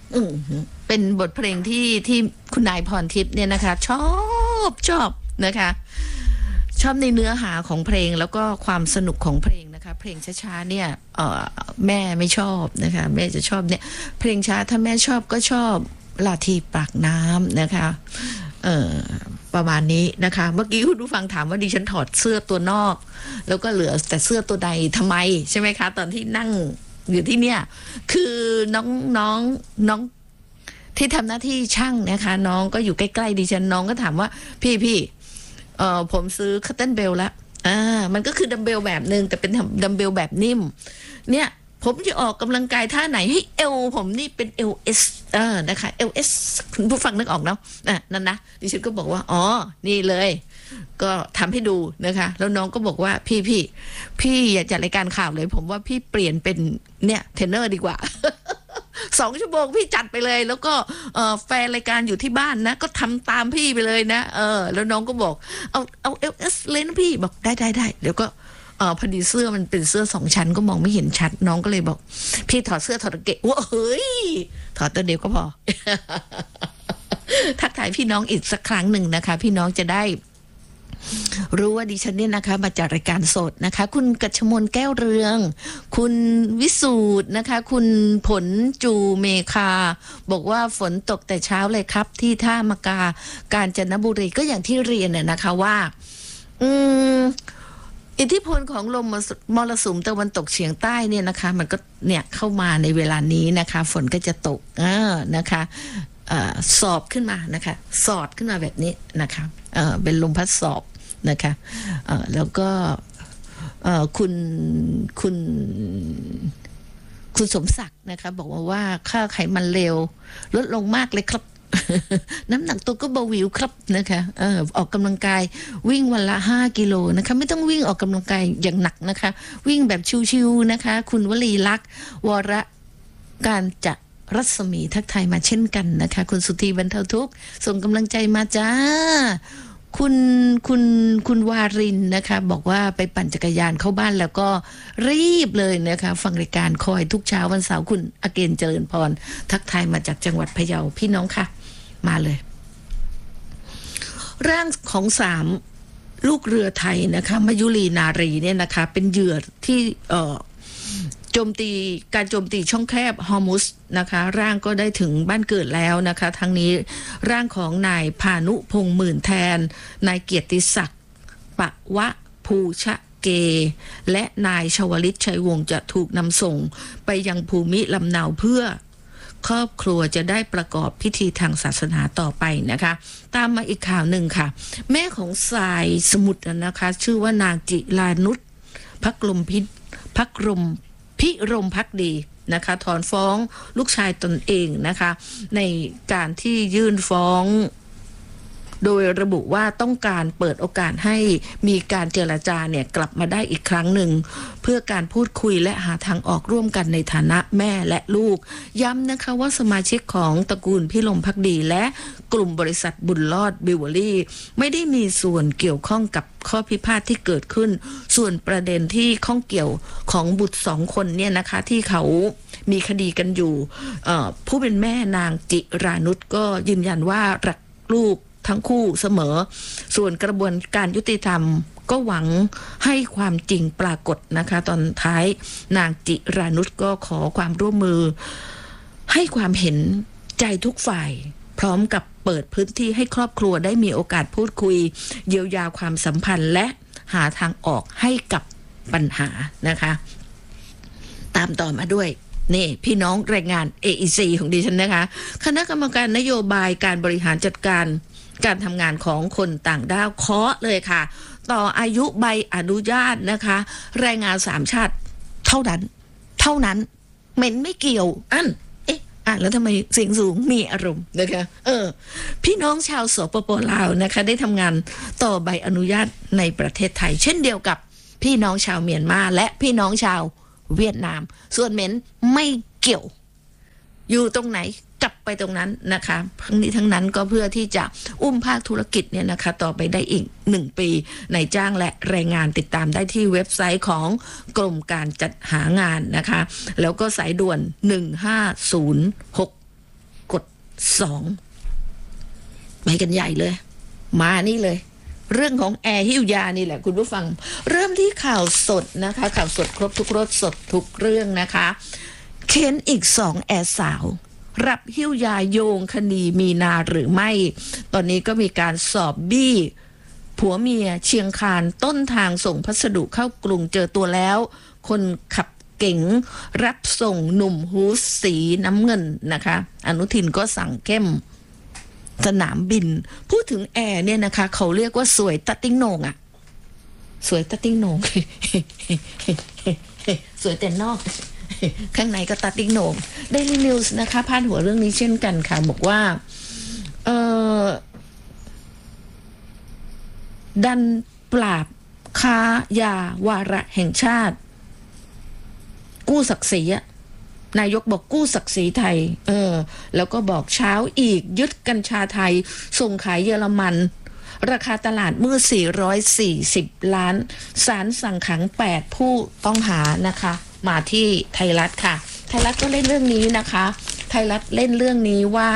อืมเป็นบทเพลงที่คุณนายพรทิพย์เนี่ยนะคะชอบนะคะชอบในเนื้อหาของเพลงแล้วก็ความสนุกของเพลงนะคะเพลงช้าๆเนี่ยแม่ไม่ชอบนะคะแม่จะชอบเนี่ยเพลงช้าถ้าแม่ชอบก็ชอบลาทีปากน้ำนะคะเอ่อประมาณนี้นะคะเมื่อกี้คุณผู้ฟังถามว่าดิฉันถอดเสื้อตัวนอกแล้วก็เหลือแต่เสื้อตัวในทำไมใช่ไหมคะตอนที่นั่งอยู่ที่เนี่ยคือน้องที่ทำหน้าที่ช่างนะคะน้องก็อยู่ใกล้ๆดิฉันน้องก็ถามว่าพี่ผมซื้อคัตเติ้ลเบลละมันก็คือดัมเบลแบบนึงแต่เป็นดัมเบลแบบนิ่มเนี่ยผมจะออกกำลังกายท่าไหนให้เอวผมนี่เป็นเอลเอสนะคะเอลเอสคุณผู้ฟังนึกออกเนาะนั่นนะดิฉันก็บอกว่าอ๋อนี่เลยก็ทำให้ดูนะคะแล้วน้องก็บอกว่าพี่อย่าจัดรายการข่าวเลยผมว่าพี่เปลี่ยนเป็นเนี่ยเทรนเนอร์ดีกว่า2 ชั่วโมงพี่จัดไปเลยแล้วก็แฟนรายการอยู่ที่บ้านนะก็ทำตามพี่ไปเลยนะแล้วน้องก็บอกเอาเอลเอสเลยนะพี่บอกได้เดี๋ยวก็พอดีเสื้อมันเป็นเสื้อ2 ชั้นก็มองไม่เห็นชัดน้องก็เลยบอกพี่ถอดเสื้อถอดกางเกงว้าเฮ้ยถอดตัวเดียวก็พอ ทักทายพี่น้องอีกสักครั้งหนึ่งนะคะพี่น้องจะได้รู้ว่าดิฉันเนี่ยนะคะมาจากรายการสดนะคะคุณกัชมนแก้วเรืองคุณวิสูตรนะคะคุณผลจูเมคาบอกว่าฝนตกแต่เช้าเลยครับที่ท่ามกากาญจนบุรีก็อย่างที่เรียนน่ะนะคะว่าอิทธิพลของลมมรสุมตะวันตกเฉียงใต้เนี่ยนะคะมันก็เนี่ยเข้ามาในเวลานี้นะคะฝนก็จะตกนะคะสอบขึ้นมานะคะสอดขึ้นมาแบบนี้นะคะเป็นลมพัดสอบนะคะแล้วก็คุณสมศักดิ์นะคะบอกว่าค่าไขมันเลวลดลงมากเลยครับ น้ำหนักตัวก็เบาหวิวครับนะคะออกกำลังกายวิ่งวันละ5 กิโลนะคะไม่ต้องวิ่งออกกำลังกายอย่างหนักนะคะวิ่งแบบชิวๆนะคะคุณวลีลักษณ์วรการจะรัศมีทักทายมาเช่นกันนะคะคุณสุธีบรรเทาทุกข์ส่งกำลังใจมาจ้าคุณวารินนะคะบอกว่าไปปั่นจักรยานเข้าบ้านแล้วก็รีบเลยนะคะฟังรายการคอยทุกเช้าวันเสาร์คุณอเกณฑ์เจริญพรทักทายมาจากจังหวัดพะเยาพี่น้องค่ะมาเลยร่างของ3ลูกเรือไทยนะคะมยุรีนารีเนี่ยนะคะเป็นเหยื่อที่โจมตีช่องแคบฮอร์มุสนะคะร่างก็ได้ถึงบ้านเกิดแล้วนะคะทั้งนี้ร่างของนายพานุพงษ์หมื่นแทนนายเกียรติศักดิ์ปะวะภูชะเกและนายชวลิตชัยวงศ์จะถูกนำส่งไปยังภูมิลำเนาเพื่อครอบครัวจะได้ประกอบพิธีทางศาสนาต่อไปนะคะตามมาอีกข่าวหนึ่งค่ะแม่ของสายสมุทรนะคะชื่อว่านางจิรานุชพักรมพิรมพักดีนะคะถอนฟ้องลูกชายตนเองนะคะในการที่ยื่นฟ้องโดยระบุว่าต้องการเปิดโอกาสให้มีการเจรจาเนี่ยกลับมาได้อีกครั้งหนึ่งเพื่อการพูดคุยและหาทางออกร่วมกันในฐานะแม่และลูกย้ำนะคะว่าสมาชิกของตระกูลพิรมพักดีและกลุ่มบริษัทบุญรอดบิวเวอรี่ไม่ได้มีส่วนเกี่ยวข้องกับข้อพิพาทที่เกิดขึ้นส่วนประเด็นที่ข้องเกี่ยวของบุตร2 คนเนี่ยนะคะที่เขามีคดีกันอยู่ผู้เป็นแม่นางจิรานุชก็ยืนยันว่ารักลูกทั้งคู่เสมอส่วนกระบวนการยุติธรรมก็หวังให้ความจริงปรากฏนะคะตอนท้ายนางจิรานุชก็ขอความร่วมมือให้ความเห็นใจทุกฝ่ายพร้อมกับเปิดพื้นที่ให้ครอบครัวได้มีโอกาสพูดคุยเยียวยาความสัมพันธ์และหาทางออกให้กับปัญหานะคะตามต่อมาด้วยนี่พี่น้องแรงงาน AEC ของดิฉันนะคะคณะกรรมการนโยบายการบริหารจัดการการทำงานของคนต่างด้าวเคาะเลยค่ะต่ออายุใบอนุญาตนะคะแรงงาน3 ชาติเท่านั้นเหม็นไม่เกี่ยวแล้วทำไมเสียงสูงมีอารมณ์นะคะพี่น้องชาวสปป.ลาวนะคะได้ทำงานต่อใบอนุญาตในประเทศไทยเช่นเดียวกับพี่น้องชาวเมียนมาและพี่น้องชาวเวียดนามส่วนเหม็นไม่เกี่ยวอยู่ตรงไหนกลับไปตรงนั้นนะคะทั้งนี้ทั้งนั้นก็เพื่อที่จะอุ้มภาคธุรกิจเนี่ยนะคะต่อไปได้อีก1 ปีในจ้างและแรงงานติดตามได้ที่เว็บไซต์ของกรมการจัดหางานนะคะแล้วก็สายด่วน1506 2ไปกันใหญ่เลยมานี่เลยเรื่องของแอร์หิ้วยานี่แหละคุณผู้ฟังเริ่มที่ข่าวสดนะคะข่าวสดครบทุกรสสดทุกเรื่องนะคะเค้นอีก2แอร์สาวรับหิ้วยาโยงคดีมีนาหรือไม่ตอนนี้ก็มีการสอบบี้ผัวเมียเชียงคานต้นทางส่งพัสดุเข้ากรุงเจอตัวแล้วคนขับเก๋งรับส่งหนุ่มฮูสสีน้ำเงินนะคะอนุทินก็สั่งเข้มสนามบินพูดถึงแอร์เนี่ยนะคะเขาเรียกว่าสวยตะติ้งโหนงอะสวยตะติ้งโหนง สวยแต่นอก ข้างในก็ตะติ้งโหนง Daily News นะคะพาดหัวเรื่องนี้เช่นกันค่ะบอกว่าดันปราบค้ายาวาระแห่งชาติกู้ศักดิ์ศรีอะนายกบอกกู้ศักดิ์ศรีไทยแล้วก็บอกเช้าอีกยึดกัญชาไทยส่งขายเยอรมันราคาตลาดเมื่อ440 ล้านศาลสั่งขัง8ผู้ต้องหานะคะมาที่ไทยรัฐค่ะไทยรัฐก็เล่นเรื่องนี้นะคะไทยรัฐเล่นเรื่องนี้ว่า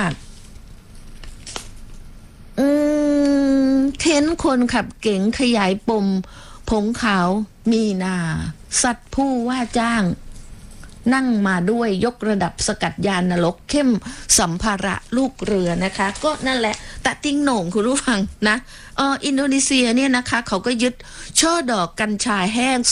เค้นคนขับเก๋งขยายปมผงขาวมีนาสัตว์ผู้ว่าจ้างนั่งมาด้วยยกระดับสกัดยานรกเข้มสัมภาระลูกเรือนะคะก็นั่นแหละตะติ้งโหน่งคุณผู้ฟังนะอินโดนีเซียเนี่ยนะคะเขาก็ยึดช่อดอกกัญชาแห้ง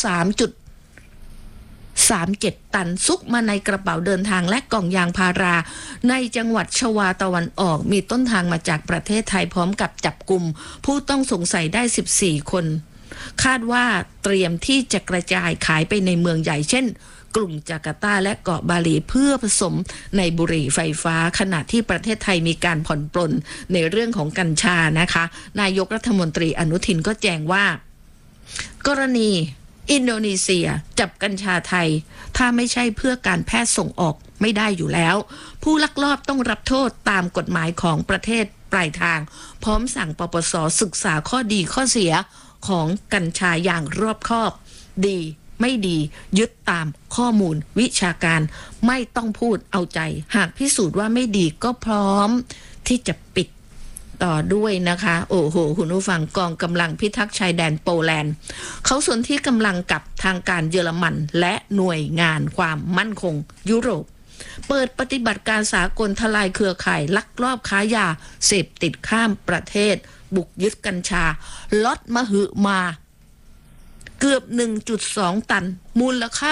3.37 ตันซุกมาในกระเป๋าเดินทางและกล่องยางพาราในจังหวัดชวาตะวันออกมีต้นทางมาจากประเทศไทยพร้อมกับจับกุมผู้ต้องสงสัยได้14 คนคาดว่าเตรียมที่จะกระจายขายไปในเมืองใหญ่เช่นกรุงจาการ์ตาและเกาะบาหลีเพื่อผสมในบุหรี่ไฟฟ้าขณะที่ประเทศไทยมีการผ่อนปลนในเรื่องของกัญชานะคะนายกรัฐมนตรีอนุทินก็แจ้งว่ากรณีอินโดนีเซียจับกัญชาไทยถ้าไม่ใช่เพื่อการแพทย์ส่งออกไม่ได้อยู่แล้วผู้ลักลอบต้องรับโทษตามกฎหมายของประเทศปลายทางพร้อมสั่งปปส.ศึกษาข้อดีข้อเสียของกัญชาอย่างรอบคอบดีไม่ดียึดตามข้อมูลวิชาการไม่ต้องพูดเอาใจหากพิสูจน์ว่าไม่ดีก็พร้อมที่จะปิดต่อด้วยนะคะโอ้โหคุณผู้ฟังกองกำลังพิทักษ์ชายแดนโปแลนด์เขาสนที่กำลังกับทางการเยอรมันและหน่วยงานความมั่นคงยุโรปเปิดปฏิบัติการสากลทลายเครือข่ายลักลอบค้ายาเสพติดข้ามประเทศบุกยึดกัญชาล็อตมหึมาเกือบ 1.2 ตันมูลค่า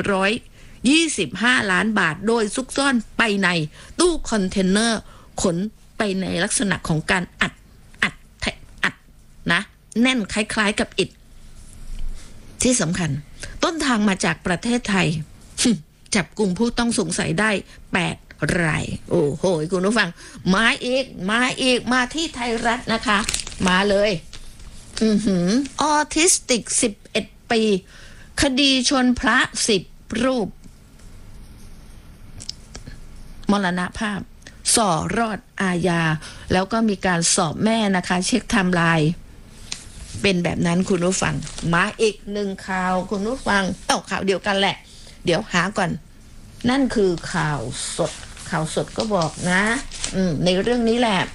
425 ล้านบาทโดยซุกซ่อนไปในตู้คอนเทนเนอร์ขนไปในลักษณะของการอัดนะแน่นคล้ายๆกับอิฐที่สำคัญต้นทางมาจากประเทศไทย จับกลุ่มผู้ต้องสงสัยได้8 รายโอ้โหคุณผู้ฟังมาอีกมาที่ไทยรัฐนะคะมาเลยออทิสติก11 ปีคดีชนพระ10 รูปมรณภาพส่อรอดอาญาแล้วก็มีการสอบแม่นะคะเช็คไทม์ไลน์เป็นแบบนั้นคุณผู้ฟังมาอีก1 ข่าวคุณผู้ฟังข่าวเดียวกันแหละเดี๋ยวหาก่อนนั่นคือข่าวสดก็บอกนะในเรื่องนี้แหละ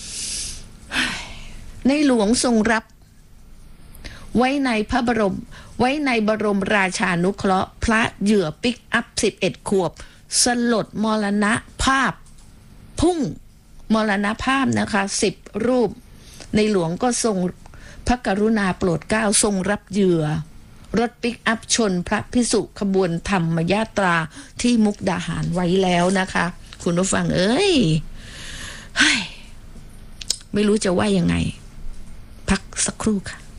ในหลวงทรงรับไว้ในบรมราชานุเคราะห์พระเหยื่อปิกอัพ11 ขวบสลดมรณภาพพุ่งมรณภาพนะคะ10 รูปในหลวงก็ทรงพระกรุณาโปรดเกล้าทรงรับเหยื่อรถปิกอัพชนพระภิกษุขบวนธรรมยาตราที่มุกดาหารไว้แล้วนะคะคุณผู้ฟังไม่รู้จะว่ายังไงพักสักครู่ค่ะ